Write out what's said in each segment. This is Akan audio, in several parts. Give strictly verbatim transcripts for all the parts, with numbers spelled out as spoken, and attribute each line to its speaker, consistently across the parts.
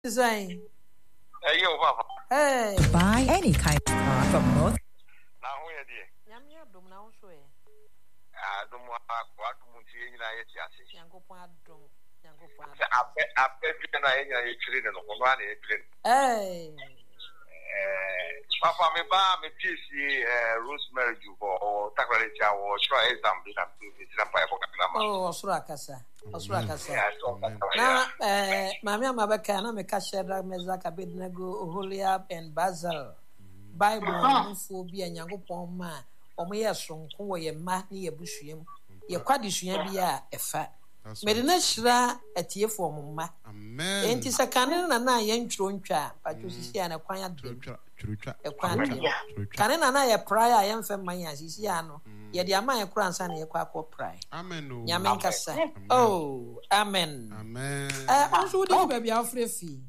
Speaker 1: Design.
Speaker 2: Hey, yo, Papa.
Speaker 1: Hey.
Speaker 3: Buy any kind of car from North.
Speaker 2: Now, who are you?
Speaker 1: Yamia dum na so e.
Speaker 2: Ah, dum wa kwa dum ti yin na ye ti ase.
Speaker 1: Yankopon adum. Yankopon adum.
Speaker 2: Ape ape bi na ye nya ye chire no ko na ye chire.
Speaker 1: Hey.
Speaker 2: Eh, Papa me ba me P C eh Rosemary Jubo o takwale cha wo sure exam bi na bi ti na pa ko kakra ma.
Speaker 1: Oh, osura akasa. Osura akasa.
Speaker 2: Yeah, so
Speaker 1: Na eh mami amabeka na me ka share meza ka bednego Oholiab and Basil. Bible nfo bi Yankopon ma omo ye sonko wo ye ma ne ye busuam. Ye kwadesua bi a efa. Mede na hyira atiefo omma.
Speaker 4: Amen.
Speaker 1: Enti sakane na na ye ntwro ntwa patwo sisi ana kwan ade.
Speaker 4: Churutwa.
Speaker 1: Ekwan ade. Kane na na ye prayer ye mfa man ya sisi ano. Ye de ama ye kura ansa na ye kwa akọ prayer.
Speaker 4: Amen.
Speaker 1: Nyame nkasa. Oh, amen.
Speaker 4: Amen.
Speaker 1: Eh, onso di baby afrefi.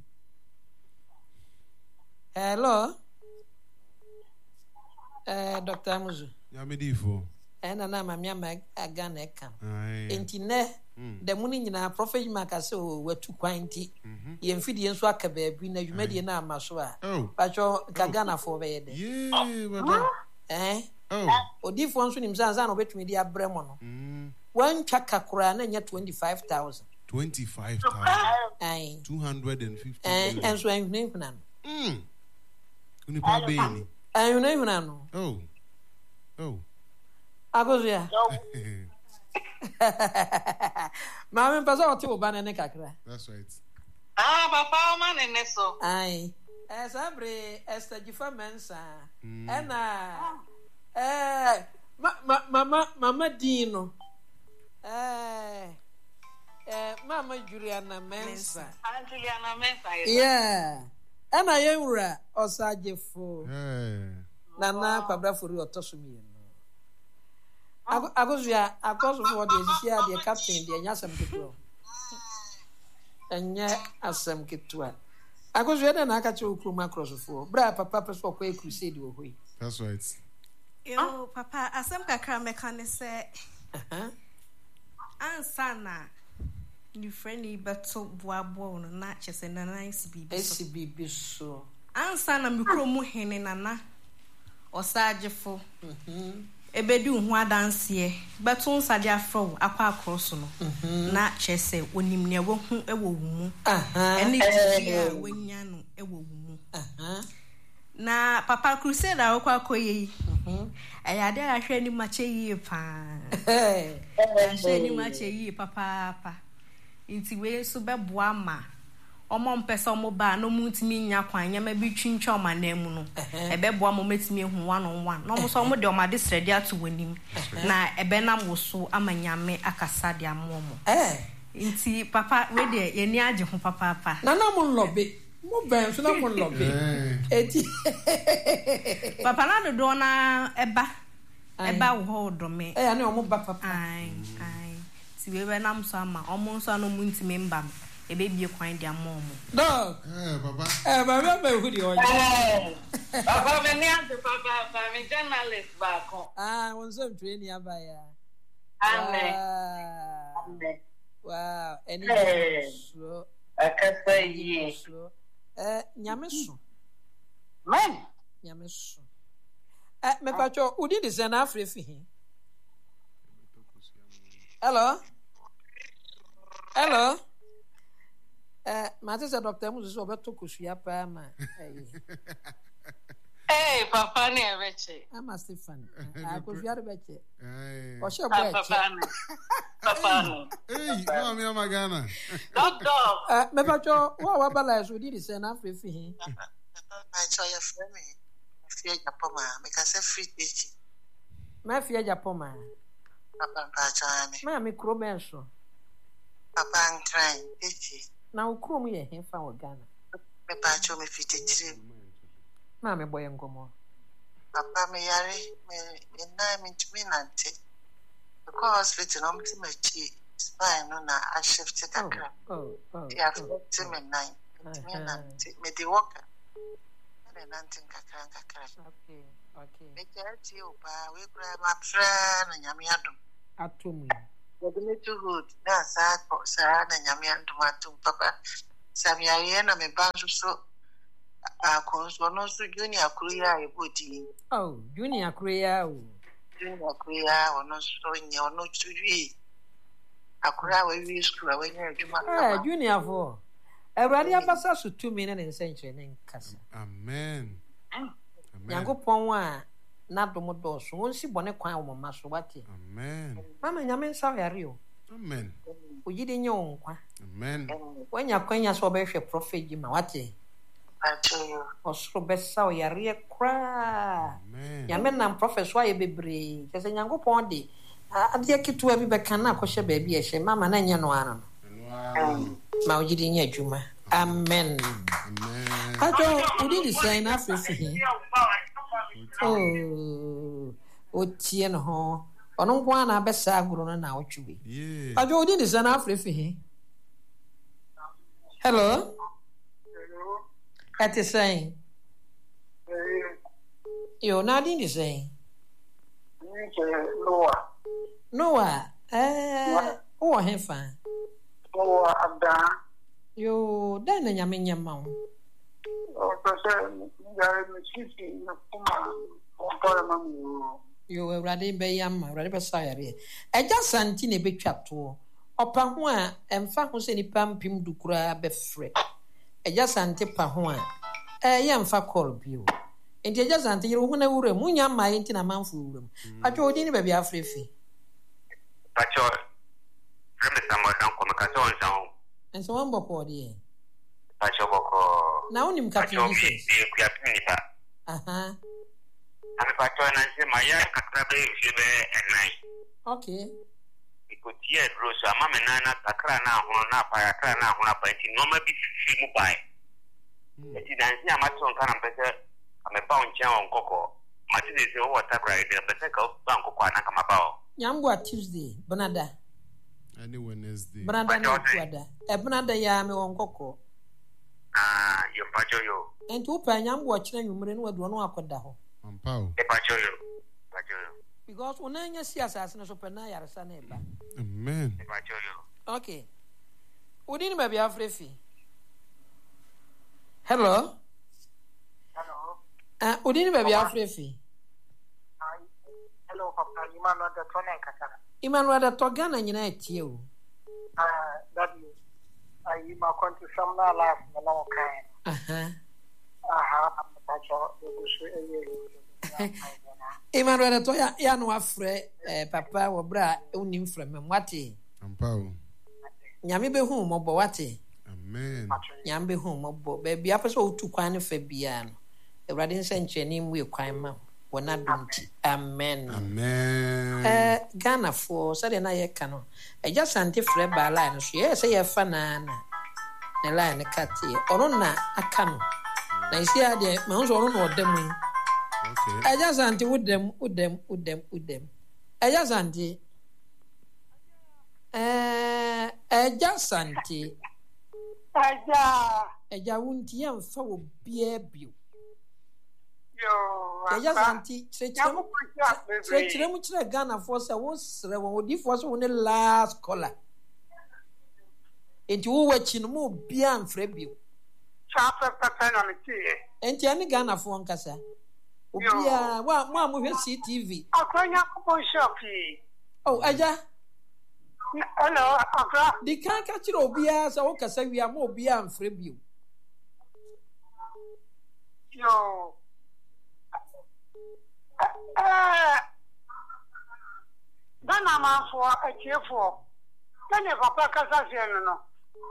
Speaker 1: Hello. Eh, Doctor Amuzu.
Speaker 4: Nyame difo.
Speaker 1: Eh na na mami ama aga na eka.
Speaker 4: Ai.
Speaker 1: Enti ne da muni nyina prophet makase o watu kwanti. Ye mfidi enso aka baabi na dwumadi na amaso a. Pacho kaga na fo be yede.
Speaker 4: Yeah, baba.
Speaker 1: Eh?
Speaker 4: Oh.
Speaker 1: Odifo nso nim sanza na obetumi di abremo no.
Speaker 4: Mm.
Speaker 1: Wan twaka kura na nya twenty-five thousand.
Speaker 4: twenty-five thousand.
Speaker 1: Ai.
Speaker 4: two hundred fifty.
Speaker 1: Eh, enso enhune huna no.
Speaker 4: Mm. Unipa beni.
Speaker 1: Enhune huna no.
Speaker 4: Oh. Oh.
Speaker 1: Agozia. Mama mpasa oti obana ne kakra.
Speaker 4: That's right.
Speaker 5: Ah, papa man ene so.
Speaker 1: Ai. Eh sabre Esther Jifa Mensa. Ena eh mama mama Dino. Eh eh mama Juliana Mensa.
Speaker 5: Ah, Juliana Mensa.
Speaker 1: Yeah. Ena yenwura osajefo.
Speaker 4: Eh.
Speaker 1: Nana kwabrafori otosomi no. Agozia akoso for the sisia the captain the nyasam ketwa. Enye asam ketwa. Agozia na aka che okruma crossfo. Bra papa peso kwa crusade wo hoi.
Speaker 4: That's right.
Speaker 6: Yo, papa, asam kakra mekane se.
Speaker 1: Uh-huh.
Speaker 6: Ansa na ni friend ni beto boabo no na chese na nice bibi so.
Speaker 1: S B B so.
Speaker 6: Ansa na mikro mu hene nana. Osajefo.
Speaker 1: Mhm.
Speaker 6: Ebedu hu adanse beto nsade afro akwa akroso no. Na chese onim ne wo hu ewo wumu.
Speaker 1: Aha.
Speaker 6: Eni tia wanya no ewo wumu.
Speaker 1: Aha.
Speaker 6: Na papa crusade a okwa koyi. Mhm. Ayade ahwe ni mache yi pa.
Speaker 1: Eh.
Speaker 6: Ahwe ni mache yi papa papa. Inti we so beboa ma. Omo mpesa omo ba no mutimi nya kwan nya ma bi twintwa oma na mu no. Ebeboa mo metimi hu one on one. No mo so omo de oma de sredi atu wanim. Na ebe na mo so amanyame akasa de amomo.
Speaker 1: Eh.
Speaker 6: Inti papa we de ye ni age ho papa papa.
Speaker 1: Na na mo lobe. Mo ben so na mo lobe. Eti.
Speaker 6: Papa na do do na eba. Eba wo ho do me.
Speaker 1: Eh ani omo ba papa.
Speaker 6: Ai ai. Ti we be na mo so ama omo so no mu ntimi mba. Ebe bie kwan dia momo.
Speaker 1: Dog.
Speaker 4: Eh, baba.
Speaker 1: Eh, baba be hu di oje.
Speaker 5: Papa me ni ante papa, papa me journalist ba ko.
Speaker 1: Ah, wonso ntwe ni abaya.
Speaker 5: Amen.
Speaker 1: Amen. Wow, any so.
Speaker 5: Akasa yi.
Speaker 1: Eh, nyame so.
Speaker 5: Man.
Speaker 1: Nyame so. Eh, me pacho, udi di se na afrefi hin. Hello? Hello? Eh, mate se Doctor Amuzu so beto kusua pa ma.
Speaker 5: Eh, papa ne ebeche.
Speaker 1: Ama Stefan. Ah, kusua de beche.
Speaker 4: Eh.
Speaker 1: O she boy.
Speaker 5: Papa ne. Papa ne.
Speaker 4: Hey, no me amagana.
Speaker 5: Doctor.
Speaker 1: Eh, me pacho, wa wa bala so udi di se na afrefi hin.
Speaker 7: I saw your friend. Fear Japoma, make us a free teaching.
Speaker 1: Ma fie Japoma.
Speaker 7: Papa Pachame.
Speaker 1: Ma mi kro ben so.
Speaker 7: Papa and crying, teaching.
Speaker 1: Na ukro mu ye hen fa wo Ghana.
Speaker 7: Me pacho me fit teaching.
Speaker 1: Ma me boy ngomo.
Speaker 7: Papa me yare, me na me to me nante. The hospital no me to me chi. Spine no na I shift it akra.
Speaker 1: Oh, oh.
Speaker 7: Yeah, to me nine. Me nante. Me the walker. Me nante kakra kakra.
Speaker 1: Okay, okay.
Speaker 7: Me tell you pa we grab my friend and yami adum.
Speaker 1: Atomu.
Speaker 7: We do to good. Na sa sa na yami adum atum papa. Samia na me banjo so a konsono so junior kuya ebodi.
Speaker 1: Oh, junior kuya o.
Speaker 7: Junior kuya ono so nya ono tuwi. Akura we wi school we nya adwuma.
Speaker 1: Eh, junior for. Everybody abasa so two minutes in century nen kasa.
Speaker 4: Amen. Amen.
Speaker 1: Nyankopon wa na domo do so won si bone kwan wo mama so wate.
Speaker 4: Amen.
Speaker 1: Mama nyame nsa yare o.
Speaker 4: Amen.
Speaker 1: Ojide nye onkwa.
Speaker 4: Amen.
Speaker 1: Wanya kwanya so be hwe prophet ji ma wate.
Speaker 7: Acho.
Speaker 1: Osoro besa o yare kra.
Speaker 4: Amen.
Speaker 1: Nyame nam prophet so aye bebre. Kese nyankopon de ade kitua bi be kan na akohye ba bi ehye mama na nye no ano. Ma ojide nye adwuma. Amen.
Speaker 4: Amen.
Speaker 1: Ajo udi di sign afefi. Oh. Otie no ho. Ono nko na abesa aguru no na otwe.
Speaker 4: Yeah.
Speaker 1: Ajo udi di sign afefi. Hello.
Speaker 5: Hello.
Speaker 1: At the saying. Yo na di di saying.
Speaker 5: Noah.
Speaker 1: Noah. Eh, o hefa.
Speaker 5: Noah Abda.
Speaker 1: Yo, dan na nyame nyama wo.
Speaker 5: O pese ya me sisi na kuma o pare mamu.
Speaker 1: Yo, Awurade be yam, Awurade be sayare. Eja santi na betwa to. Opa ho a emfa ho se nipa mpim dukura be frɛ. Eja santi pa ho a eh ye mfa call bio. Enti eja santi yero ho na wura mu nya ma enti na manfo wura mu. Atwa odi ni ba bia afrefi.
Speaker 2: Pacho. Reme Samuel dan ko me ka so nsan.
Speaker 1: Enso wan boko de.
Speaker 2: Pacho boko.
Speaker 1: Na unim Captain Jesus.
Speaker 2: E ku ya pini ba.
Speaker 1: Aha.
Speaker 2: Ami pacho na nse maya kakra be hwe enai.
Speaker 1: Okay.
Speaker 2: Ikotie bro so ama me na na kakra na ahono na pa kakra na ahono pa ti no ma bi fi mu bai. Eti dan si ama to nka na pese ame ba onche on koko. Ma ti de se o wata kra ide pese ka ba nkoko na kama ba o.
Speaker 1: Nyambo a Tuesday, Bonada.
Speaker 4: Any Wednesday.
Speaker 1: Bonada na tuada. E Bonada ya me won koko.
Speaker 2: Ah, yo pacho yo.
Speaker 1: Enti upa nyambo a kire nwumre no wadu no akoda ho.
Speaker 4: Ampao.
Speaker 2: E pacho yo. Pacho yo.
Speaker 1: Because unanya si asase no so pena yaresa na eba.
Speaker 4: Amen.
Speaker 2: E pacho yo.
Speaker 1: Okay. Udini ba bia frefi. Hello.
Speaker 5: Hello.
Speaker 1: Ah, uh, udini ba bia frefi.
Speaker 5: Hello Papa, Imano da tone kasa.
Speaker 1: Imano da to Ghana nyina etie o.
Speaker 5: Ah, that you. I ma konti samna life no kind.
Speaker 1: Aha.
Speaker 5: Aha, Pacho, you should eye.
Speaker 1: Imano da to ya ya no afre eh papa wo bra unim frem wate.
Speaker 4: Ampao.
Speaker 1: Nyame be hu mo bo wate.
Speaker 4: Amen.
Speaker 1: Nyame be hu mo bo be bia pese otu kwan ne fa bia no. Ewrade nsenche ni mu ekwan ma. Wona dumti. Amen.
Speaker 4: Amen.
Speaker 1: Eh Ghana for so de na ye ka no. Eja sante frɛ ba line so ye se ye fa na na. Na line katie. Ono na aka no. Na isi ade ma nso ono na odam yi.
Speaker 4: Okay.
Speaker 1: Eja sante udem udem udem udem. Eja sante. Eh eja sante.
Speaker 5: Aja.
Speaker 1: Eja wunti ye mfa wo bia bio.
Speaker 5: Yo.
Speaker 1: Eja sante chechirem chechirem chire Ghana for say wo sre won odi for so ne last caller. Enti wo wachi no mo bia mfra bio.
Speaker 5: Chapa papa na metie.
Speaker 1: Enti ani Ghana for nkasa. Obia wa mo amohwe C T V.
Speaker 5: Akwanya ko shopi.
Speaker 1: Oh, aja.
Speaker 5: Hello, Akra.
Speaker 1: Di kan ka chire obia sa wo kasa wi am obia mfra bio.
Speaker 5: Yo. Eh. Dana ma fo atiefo. Dana papa kasa se no no.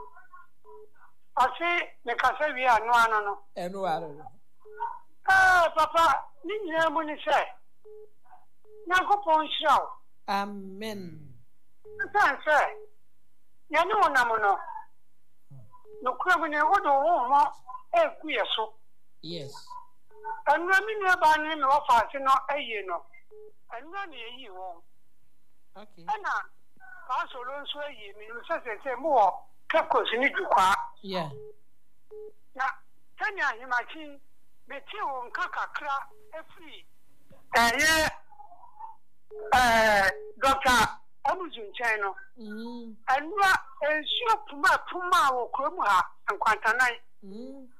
Speaker 5: Ase me kasa wi anu anu no.
Speaker 1: Eno aro.
Speaker 5: Ah, papa, ni nyina mu ni se. Na ko pon shaw.
Speaker 1: Amen.
Speaker 5: San se. Ya ni wona mo no. No kura mu ne wodo wo mo e ku yeso.
Speaker 1: Yes.
Speaker 5: Anu mi ni ba ni me wo fa se no eye no. Anu na eyi wo.
Speaker 1: Okay.
Speaker 5: Ana ka so lo nso eye mi no se se se mo wo kekos ni dukwa.
Speaker 1: Yeah.
Speaker 5: Na tanya himachi beti wo nka kakra efri. Eh eh Doctor Amujun Chino.
Speaker 1: Mm.
Speaker 5: Anua ensuo puma puma wo krom ha nkwantana
Speaker 1: Mm.